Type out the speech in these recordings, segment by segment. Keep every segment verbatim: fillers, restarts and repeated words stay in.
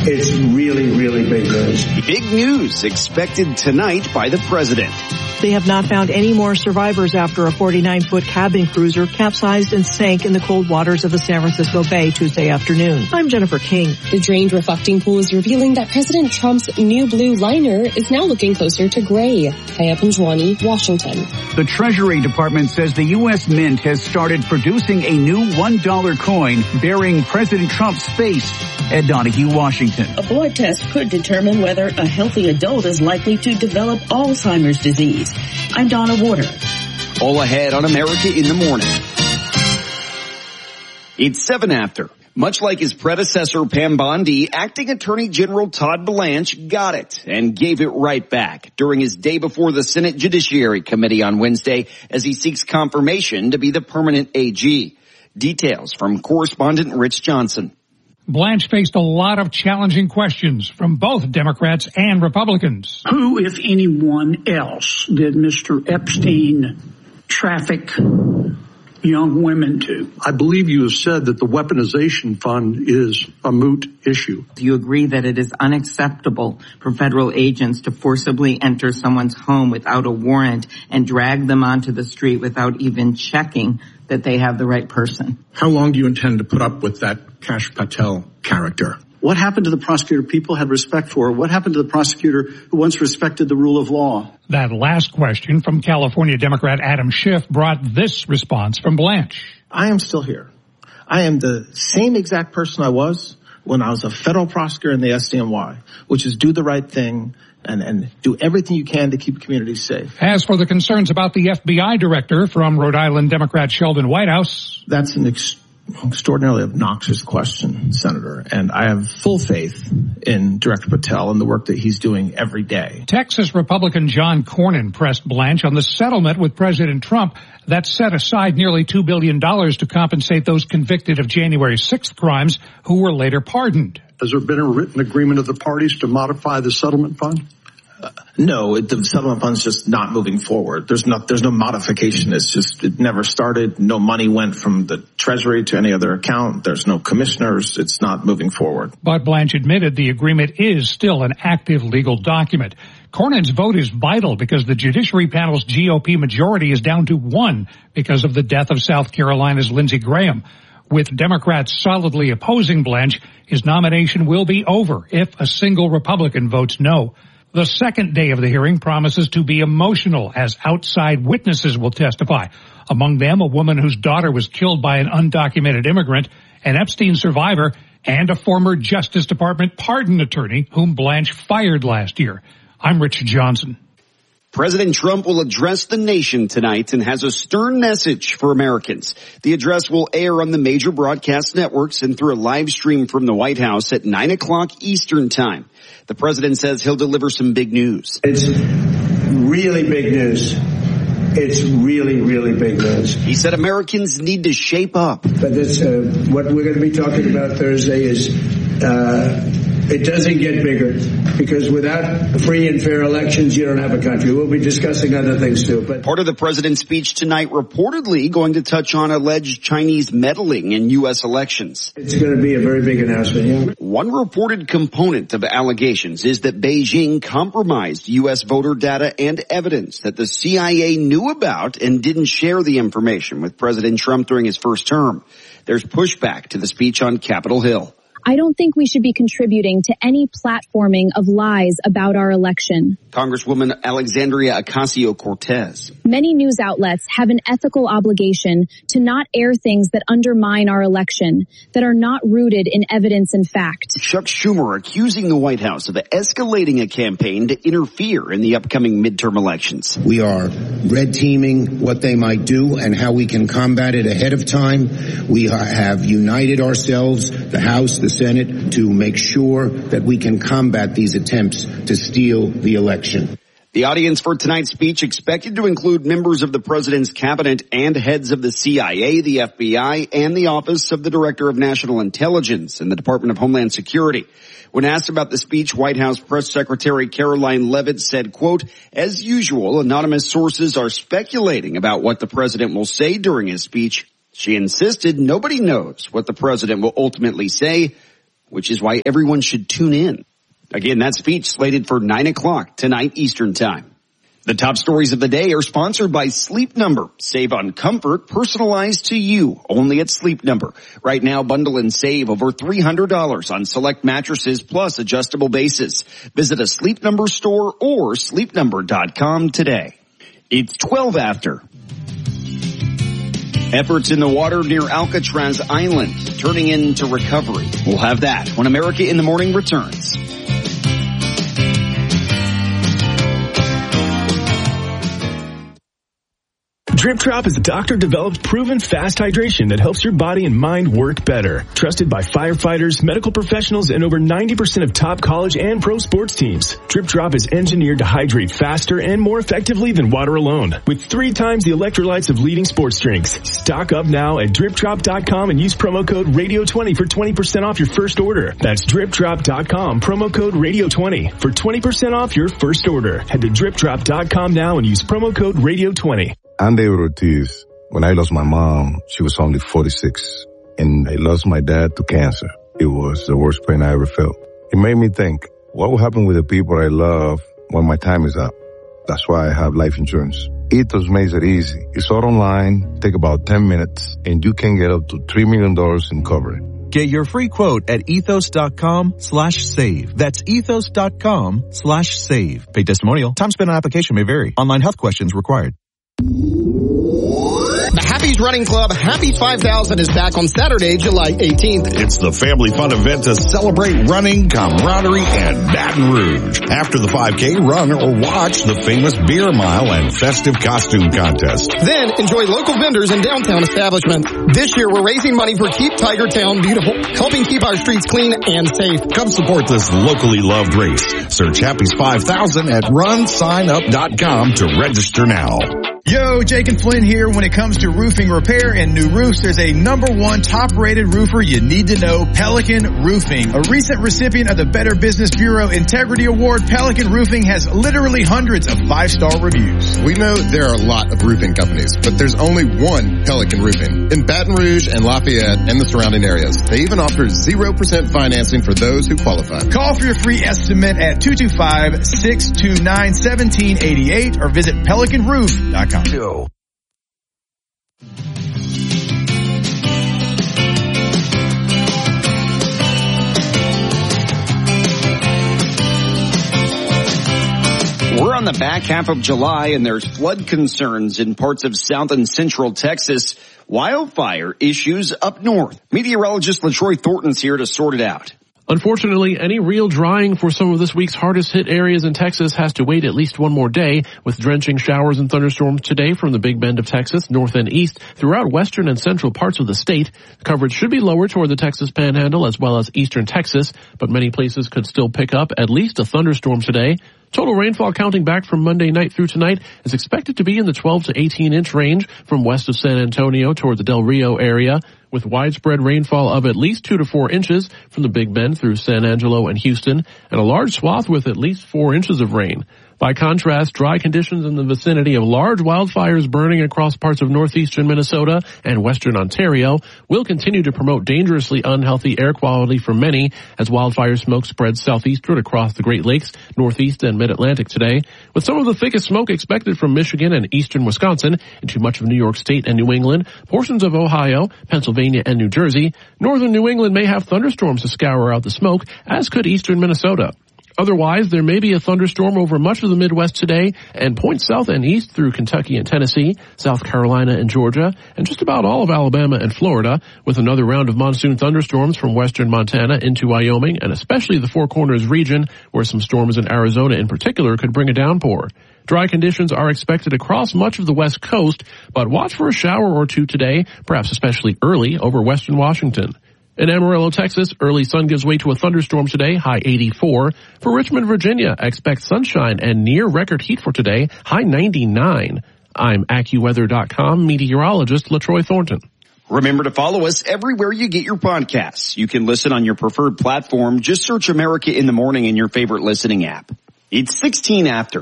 It's really, really big news. Big news expected tonight by the president. They have not found any more survivors after a forty-nine foot cabin cruiser capsized and sank in the cold waters of the San Francisco Bay Tuesday afternoon. I'm Jennifer King. The drained reflecting pool is revealing that President Trump's new blue liner is now looking closer to gray. Kaya Panjwani, Washington. The Treasury Department says the U S Mint has started producing a new one dollar coin bearing President Trump's face. Ed Donahue, Washington. A blood test could determine whether a healthy adult is likely to develop Alzheimer's disease. I'm Donna Warder. All ahead on America in the Morning. It's seven after. Much like his predecessor, Pam Bondi, Acting Attorney General Todd Blanche got it and gave it right back during his day before the Senate Judiciary Committee on Wednesday as he seeks confirmation to be the permanent A G. Details from correspondent Rich Johnson. Blanche faced a lot of challenging questions from both Democrats and Republicans. Who, if anyone else, did Mister Epstein traffic young women to? I believe you have said that the weaponization fund is a moot issue. Do you agree that it is unacceptable for federal agents to forcibly enter someone's home without a warrant and drag them onto the street without even checking that they have the right person? How long do you intend to put up with that Kash Patel character? What happened to the prosecutor people had respect for? What happened to the prosecutor who once respected the rule of law? That last question from California Democrat Adam Schiff brought this response from Blanche. I am still here. I am the same exact person I was when I was a federal prosecutor in the S D N Y, which is do the right thing and, and do everything you can to keep communities safe. As for the concerns about the F B I director from Rhode Island Democrat Sheldon Whitehouse, that's an ex- extraordinarily obnoxious question, Senator, and I have full faith in Director Patel and the work that he's doing every day. Texas Republican John Cornyn pressed Blanche on the settlement with President Trump that set aside nearly two billion dollars to compensate those convicted of January sixth crimes who were later pardoned. Has there been a written agreement of the parties to modify the settlement fund? Uh, no, it, the settlement fund's just not moving forward. There's not, there's no modification. It's just, it never started. No money went from the Treasury to any other account. There's no commissioners. It's not moving forward. But Blanche admitted the agreement is still an active legal document. Cornyn's vote is vital because the Judiciary Panel's G O P majority is down to one because of the death of South Carolina's Lindsey Graham. With Democrats solidly opposing Blanche, his nomination will be over if a single Republican votes no. The second day of the hearing promises to be emotional as outside witnesses will testify. Among them, a woman whose daughter was killed by an undocumented immigrant, an Epstein survivor, and a former Justice Department pardon attorney whom Blanche fired last year. I'm Rich Johnson. President Trump will address the nation tonight and has a stern message for Americans. The address will air on the major broadcast networks and through a live stream from the White House at nine o'clock Eastern Time. The president says he'll deliver some big news. It's really big news. It's really, really big news. He said Americans need to shape up. But this, uh, what we're going to be talking about Thursday is uh it doesn't get bigger, because without free and fair elections, you don't have a country. We'll be discussing other things too. But part of the president's speech tonight reportedly going to touch on alleged Chinese meddling in U S elections. It's going to be a very big announcement. Yeah. One reported component of allegations is that Beijing compromised U S voter data and evidence that the C I A knew about and didn't share the information with President Trump during his first term. There's pushback to the speech on Capitol Hill. I don't think we should be contributing to any platforming of lies about our election. Congresswoman Alexandria Ocasio-Cortez. Many news outlets have an ethical obligation to not air things that undermine our election, that are not rooted in evidence and fact. Chuck Schumer accusing the White House of escalating a campaign to interfere in the upcoming midterm elections. We are red teaming what they might do and how we can combat it ahead of time. We have united ourselves, the House, the Senate, to make sure that we can combat these attempts to steal the election. The audience for tonight's speech expected to include members of the president's cabinet and heads of the C I A, the F B I, and the Office of the Director of National Intelligence and the Department of Homeland Security. When asked about the speech, White House Press Secretary Caroline Leavitt said, quote, "As usual, anonymous sources are speculating about what the president will say during his speech. She insisted nobody knows what the president will ultimately say. which is why everyone should tune in. Again, that speech slated for nine o'clock tonight Eastern Time. The top stories of the day are sponsored by Sleep Number. Save on comfort personalized to you only at Sleep Number. Right now, bundle and save over three hundred dollars on select mattresses plus adjustable bases. Visit a Sleep Number store or sleep number dot com today. It's twelve after. Efforts in the water near Alcatraz Island turning into recovery. We'll have that when America in the Morning returns. Drip Drop is a doctor-developed, proven fast hydration that helps your body and mind work better. Trusted by firefighters, medical professionals, and over ninety percent of top college and pro sports teams. Drip Drop is engineered to hydrate faster and more effectively than water alone. With three times the electrolytes of leading sports drinks. Stock up now at drip drop dot com and use promo code radio twenty for twenty percent off your first order. That's drip drop dot com, promo code radio twenty for twenty percent off your first order. Head to drip drop dot com now and use promo code radio twenty. I'm David Ortiz. When I lost my mom, she was only forty-six, and I lost my dad to cancer. It was the worst pain I ever felt. It made me think, what will happen with the people I love when my time is up? That's why I have life insurance. Ethos makes it easy. It's all online, take about ten minutes, and you can get up to three million dollars in coverage. Get your free quote at ethos dot com slash save. That's ethos dot com slash save. Paid testimonial. Time spent on application may vary. Online health questions required. The Happy's Running Club Happy's five thousand is back on Saturday, July eighteenth. It's the family fun event to celebrate running, camaraderie, and Baton Rouge. After the five K, run or watch the famous beer mile and festive costume contest. Then enjoy local vendors and downtown establishments. This year we're raising money for Keep Tiger Town Beautiful, helping keep our streets clean and safe. Come support this locally loved race. Search Happy's five thousand at run sign up dot com to register now. Yo, Jake and Flynn here. When it comes to roofing repair and new roofs, there's a number one top-rated roofer you need to know, Pelican Roofing. A recent recipient of the Better Business Bureau Integrity Award, Pelican Roofing has literally hundreds of five-star reviews. We know there are a lot of roofing companies, but there's only one Pelican Roofing. In Baton Rouge and Lafayette and the surrounding areas, they even offer zero percent financing for those who qualify. Call for your free estimate at two two five, six two nine, one seven eight eight or visit pelican roof dot com. Go. We're on the back half of July and there's flood concerns in parts of south and central Texas. Wildfire issues up north. Meteorologist LaTroy Thornton's here to sort it out. Unfortunately, any real drying for some of this week's hardest hit areas in Texas has to wait at least one more day, with drenching showers and thunderstorms today from the Big Bend of Texas, north and east, throughout western and central parts of the state. Coverage should be lower toward the Texas Panhandle as well as eastern Texas, but many places could still pick up at least a thunderstorm today. Total rainfall counting back from Monday night through tonight is expected to be in the twelve to eighteen inch range from west of San Antonio toward the Del Rio area, with widespread rainfall of at least two to four inches from the Big Bend through San Angelo and Houston, and a large swath with at least four inches of rain. By contrast, dry conditions in the vicinity of large wildfires burning across parts of northeastern Minnesota and western Ontario will continue to promote dangerously unhealthy air quality for many as wildfire smoke spreads southeastward across the Great Lakes, northeast and mid-Atlantic today, with some of the thickest smoke expected from Michigan and eastern Wisconsin into much of New York State and New England, portions of Ohio, Pennsylvania, and New Jersey. Northern New England may have thunderstorms to scour out the smoke, as could eastern Minnesota. Otherwise, there may be a thunderstorm over much of the Midwest today and points south and east through Kentucky and Tennessee, South Carolina and Georgia, and just about all of Alabama and Florida, with another round of monsoon thunderstorms from western Montana into Wyoming and especially the Four Corners region, where some storms in Arizona in particular could bring a downpour. Dry conditions are expected across much of the West Coast, but watch for a shower or two today, perhaps especially early over western Washington. In Amarillo, Texas, early sun gives way to a thunderstorm today, high eighty-four. For Richmond, Virginia, expect sunshine and near record heat for today, high ninety-nine. I'm AccuWeather dot com meteorologist LaTroy Thornton. Remember to follow us everywhere you get your podcasts. You can listen on your preferred platform. Just search America in the Morning in your favorite listening app. It's sixteen after.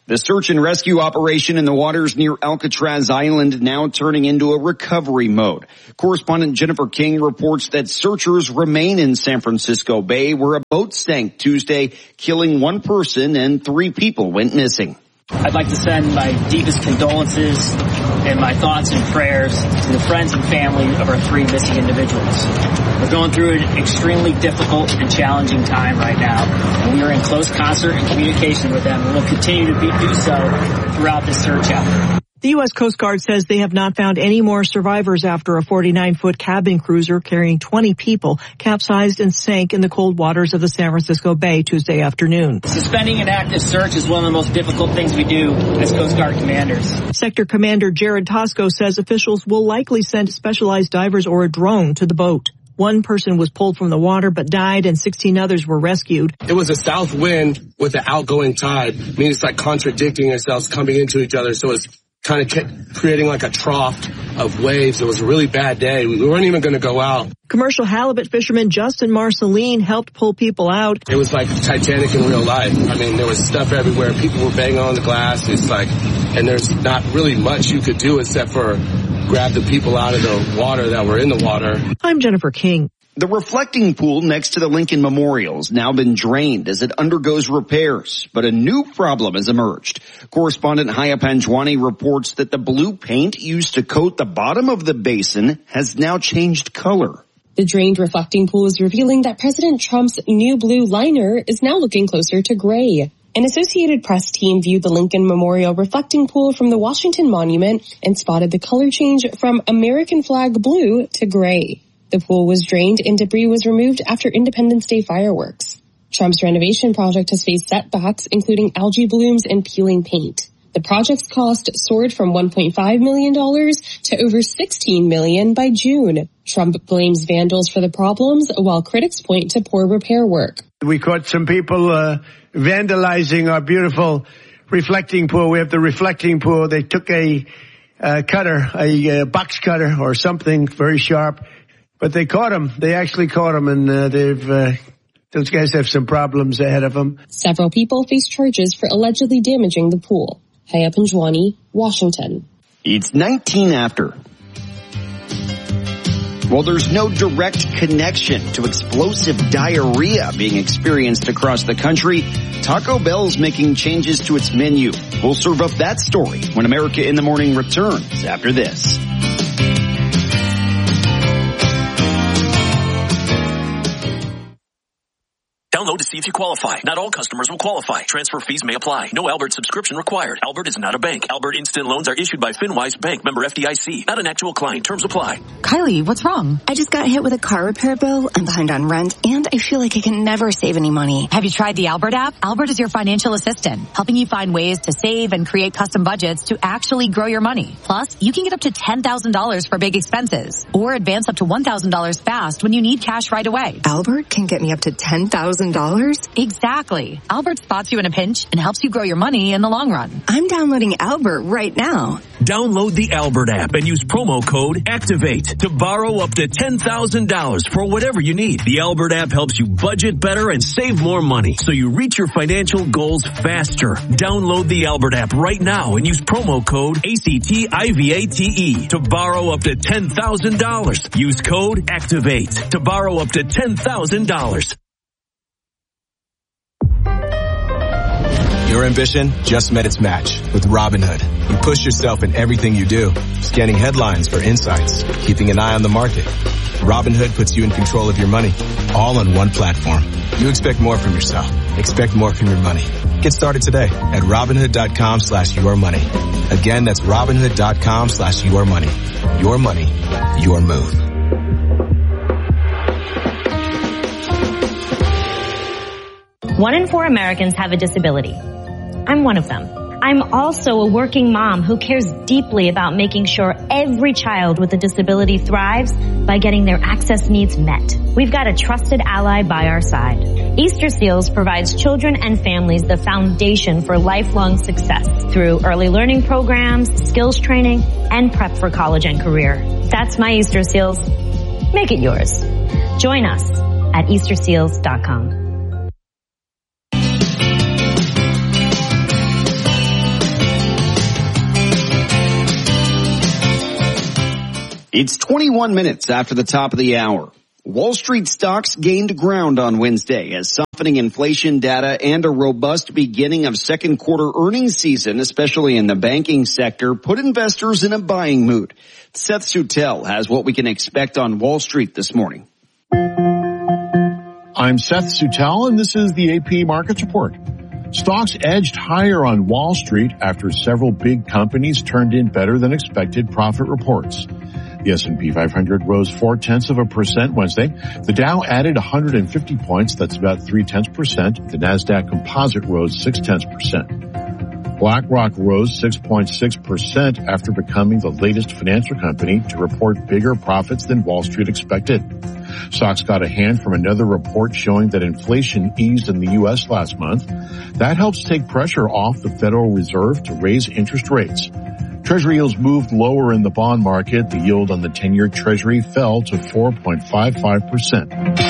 The search and rescue operation in the waters near Alcatraz Island now turning into a recovery mode. Correspondent Jennifer King reports that searchers remain in San Francisco Bay, where a boat sank Tuesday, killing one person and three people went missing. I'd like to send my deepest condolences and my thoughts and prayers to the friends and family of our three missing individuals. We're going through an extremely difficult and challenging time right now, and we are in close concert and communication with them, and we'll continue to be, do so throughout this search effort. The U S Coast Guard says they have not found any more survivors after a forty-nine foot cabin cruiser carrying twenty people capsized and sank in the cold waters of the San Francisco Bay Tuesday afternoon. Suspending an active search is one of the most difficult things we do as Coast Guard commanders. Sector Commander Jared Tosco says officials will likely send specialized divers or a drone to the boat. One person was pulled from the water but died, and sixteen others were rescued. It was a south wind with an outgoing tide. I mean, it's like contradicting ourselves, coming into each other, so it's kind of creating like a trough of waves. It was a really bad day. We weren't even going to go out. Commercial halibut fisherman Justin Marceline helped pull people out. It was like Titanic in real life. I mean, there was stuff everywhere. People were banging on the glass. It's like, and there's not really much you could do except for grab the people out of the water that were in the water. I'm Jennifer King. The reflecting pool next to the Lincoln Memorial has now been drained as it undergoes repairs, but a new problem has emerged. Correspondent Haya Panjwani reports that the blue paint used to coat the bottom of the basin has now changed color. The drained reflecting pool is revealing that President Trump's new blue liner is now looking closer to gray. An Associated Press team viewed the Lincoln Memorial reflecting pool from the Washington Monument and spotted the color change from American flag blue to gray. The pool was drained and debris was removed after Independence Day fireworks. Trump's renovation project has faced setbacks, including algae blooms and peeling paint. The project's cost soared from one point five million dollars to over sixteen million dollars by June. Trump blames vandals for the problems, while critics point to poor repair work. We caught some people uh, vandalizing our beautiful reflecting pool. We have the reflecting pool. They took a uh, cutter, a uh, box cutter or something very sharp, but they caught him. They actually caught him, and uh, they've uh, those guys have some problems ahead of them. Several people face charges for allegedly damaging the pool. Haya Panjwani, Washington. It's nineteen after. Well, there's no direct connection to explosive diarrhea being experienced across the country. Taco Bell's making changes to its menu. We'll serve up that story when America in the Morning returns after this. Download to see if you qualify. Not all customers will qualify. Transfer fees may apply. No Albert subscription required. Albert is not a bank. Albert Instant Loans are issued by FinWise Bank, member F D I C. Not an actual client. Terms apply. Kylie, what's wrong? I just got hit with a car repair bill. I'm behind on rent, and I feel like I can never save any money. Have you tried the Albert app? Albert is your financial assistant, helping you find ways to save and create custom budgets to actually grow your money. Plus, you can get up to ten thousand dollars for big expenses, or advance up to one thousand dollars fast when you need cash right away. Albert can get me up to ten thousand dollars? Exactly. Albert spots you in a pinch and helps you grow your money in the long run. I'm downloading Albert right now. Download the Albert app and use promo code ACTIVATE to borrow up to ten thousand dollars for whatever you need. The Albert app helps you budget better and save more money so you reach your financial goals faster. Download the Albert app right now and use promo code ACTIVATE to borrow up to ten thousand dollars. Use code ACTIVATE to borrow up to ten thousand dollars. Your ambition just met its match with Robinhood. You push yourself in everything you do, scanning headlines for insights, keeping an eye on the market. Robinhood puts you in control of your money, all on one platform. You expect more from yourself. Expect more from your money. Get started today at Robinhood.com slash your money. Again, that's Robinhood.com slash your money. Your money, your move. One in four Americans have a disability. I'm one of them. I'm also a working mom who cares deeply about making sure every child with a disability thrives by getting their access needs met. We've got a trusted ally by our side. Easter Seals provides children and families the foundation for lifelong success through early learning programs, skills training, and prep for college and career. That's my Easter Seals. Make it yours. Join us at Easter Seals dot com. It's twenty-one minutes after the top of the hour. Wall Street stocks gained ground on Wednesday as softening inflation data and a robust beginning of second quarter earnings season, especially in the banking sector, put investors in a buying mood. Seth Sutel has what we can expect on Wall Street this morning. I'm Seth Sutel, and this is the A P Markets Report. Stocks edged higher on Wall Street after several big companies turned in better than expected profit reports. The S and P five hundred rose four-tenths of a percent Wednesday. The Dow added one hundred fifty points. That's about three-tenths percent. The Nasdaq Composite rose six-tenths percent. BlackRock rose six point six percent after becoming the latest financial company to report bigger profits than Wall Street expected. Stocks got a hand from another report showing that inflation eased in the U S last month. That helps take pressure off the Federal Reserve to raise interest rates. Treasury yields moved lower in the bond market. The yield on the ten-year Treasury fell to four point five five percent.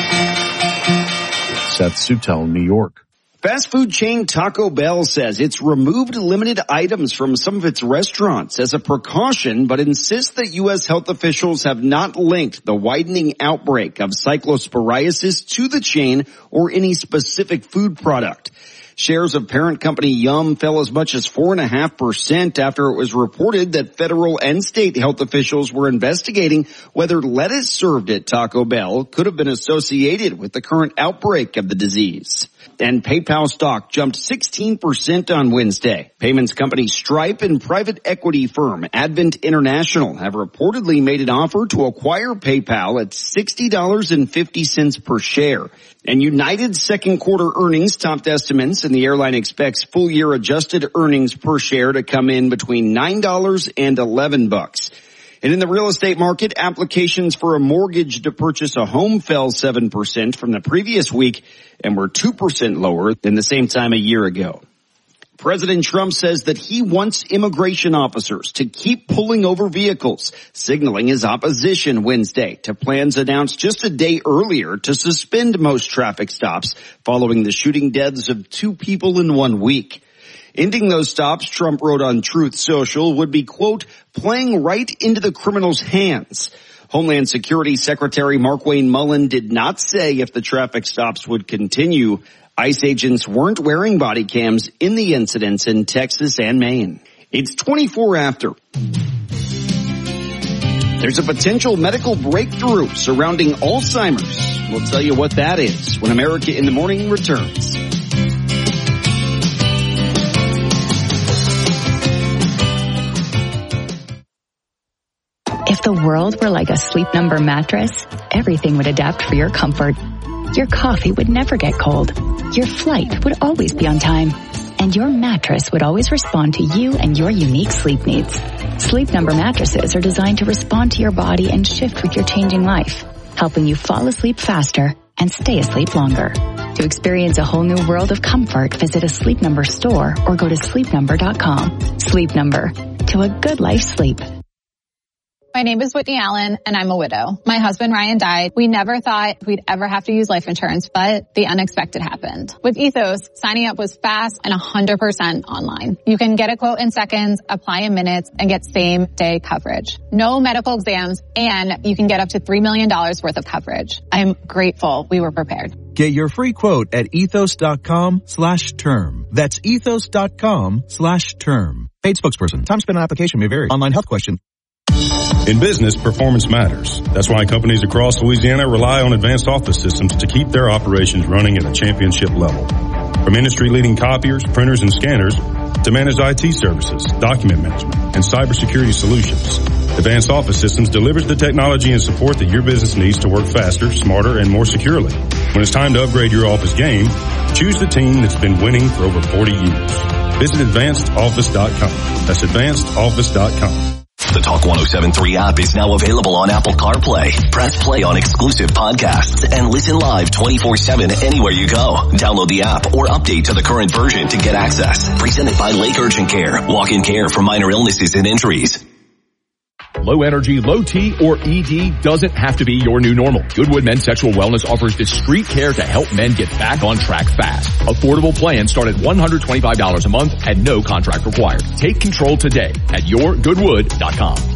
Seth Sutel, New York. Fast food chain Taco Bell says it's removed limited items from some of its restaurants as a precaution, but insists that U S health officials have not linked the widening outbreak of cyclosporiasis to the chain or any specific food product. Shares of parent company Yum fell as much as four point five percent after it was reported that federal and state health officials were investigating whether lettuce served at Taco Bell could have been associated with the current outbreak of the disease. And PayPal stock jumped sixteen percent on Wednesday. Payments company Stripe and private equity firm Advent International have reportedly made an offer to acquire PayPal at sixty dollars and fifty cents per share. And United's second quarter earnings topped estimates, and the airline expects full year adjusted earnings per share to come in between nine dollars and eleven bucks. And in the real estate market, applications for a mortgage to purchase a home fell seven percent from the previous week and were two percent lower than the same time a year ago. President Trump says that he wants immigration officers to keep pulling over vehicles, signaling his opposition Wednesday to plans announced just a day earlier to suspend most traffic stops following the shooting deaths of two people in one week. Ending those stops, Trump wrote on Truth Social, would be, quote, playing right into the criminals' hands. Homeland Security Secretary Markwayne Mullin did not say if the traffic stops would continue. ICE agents weren't wearing body cams in the incidents in Texas and Maine. It's twenty-four after. There's a potential medical breakthrough surrounding Alzheimer's. We'll tell you what that is when America in the Morning returns. If the world were like a Sleep Number mattress, everything would adapt for your comfort. Your coffee would never get cold. Your flight would always be on time. And your mattress would always respond to you and your unique sleep needs. Sleep Number mattresses are designed to respond to your body and shift with your changing life, helping you fall asleep faster and stay asleep longer. To experience a whole new world of comfort, visit a Sleep Number store or go to sleep number dot com. Sleep Number. To a good life's sleep. My name is Whitney Allen, and I'm a widow. My husband, Ryan, died. We never thought we'd ever have to use life insurance, but the unexpected happened. With Ethos, signing up was fast and one hundred percent online. You can get a quote in seconds, apply in minutes, and get same-day coverage. No medical exams, and you can get up to three million dollars worth of coverage. I'm grateful we were prepared. Get your free quote at ethos.com slash term. That's ethos.com slash term. Paid spokesperson. Time spent on application may vary. Online health question. In business, performance matters. That's why companies across Louisiana rely on Advanced Office Systems to keep their operations running at a championship level. From industry-leading copiers, printers, and scanners to managed I T services, document management, and cybersecurity solutions, Advanced Office Systems delivers the technology and support that your business needs to work faster, smarter, and more securely. When it's time to upgrade your office game, choose the team that's been winning for over forty years. Visit advanced office dot com. That's advanced office dot com. The Talk one oh seven point three app is now available on Apple CarPlay. Press play on exclusive podcasts and listen live twenty-four seven anywhere you go. Download the app or update to the current version to get access. Presented by Lake Urgent Care. Walk-in care for minor illnesses and injuries. Low energy, low T, or E D doesn't have to be your new normal. Goodwood Men's Sexual Wellness offers discreet care to help men get back on track fast. Affordable plans start at one hundred twenty-five dollars a month and no contract required. Take control today at your goodwood dot com.